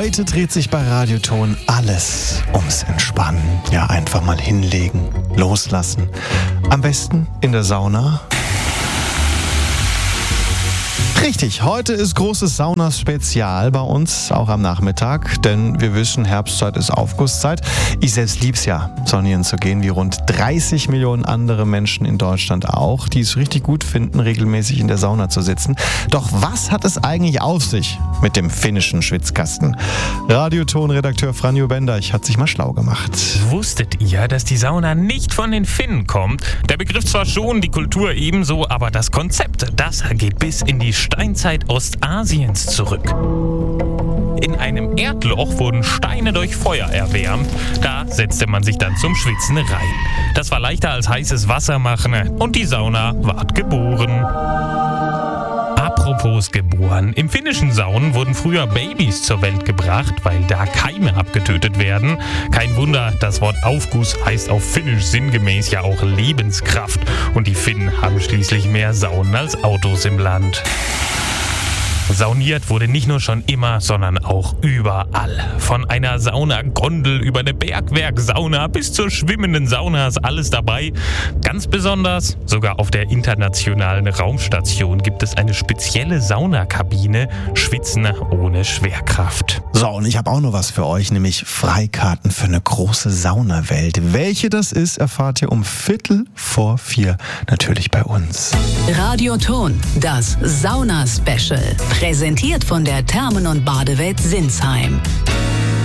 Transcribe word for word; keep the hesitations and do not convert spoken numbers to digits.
Heute dreht sich bei Radioton alles ums Entspannen. Ja, einfach mal hinlegen, loslassen. Am besten in der Sauna. Richtig, heute ist großes Saunaspezial bei uns, auch am Nachmittag, denn wir wissen, Herbstzeit ist Aufgusszeit. Ich selbst lieb's ja, saunieren zu gehen, wie rund dreißig Millionen andere Menschen in Deutschland auch, die es richtig gut finden, regelmäßig in der Sauna zu sitzen. Doch was hat es eigentlich auf sich mit dem finnischen Schwitzkasten? Radioton-Redakteur Franjo Bendeich hat sich mal schlau gemacht. Wusstet ihr, dass die Sauna nicht von den Finnen kommt? Der Begriff zwar schon, die Kultur ebenso, aber das Konzept, das geht bis in die Steinzeit Ostasiens zurück. In einem Erdloch wurden Steine durch Feuer erwärmt. Da setzte man sich dann zum Schwitzen rein. Das war leichter als heißes Wasser machen und die Sauna ward geboren. Apropos geboren. Im finnischen Saunen wurden früher Babys zur Welt gebracht, weil da Keime abgetötet werden. Kein Wunder, das Wort Aufguss heißt auf Finnisch sinngemäß ja auch Lebenskraft. Und die Finnen haben schließlich mehr Saunen als Autos im Land. Sauniert wurde nicht nur schon immer, sondern auch überall. Von einer Saunagondel über eine Bergwerksauna bis zur schwimmenden Sauna ist alles dabei. Ganz besonders, sogar auf der internationalen Raumstation gibt es eine spezielle Saunakabine, Schwitzen ohne Schwerkraft. So, und ich habe auch noch was für euch, nämlich Freikarten für eine große Saunawelt. Welche das ist, erfahrt ihr um Viertel vor vier natürlich bei uns. Radioton, das Sauna-Special. Präsentiert von der Thermen- und Badewelt Sinsheim.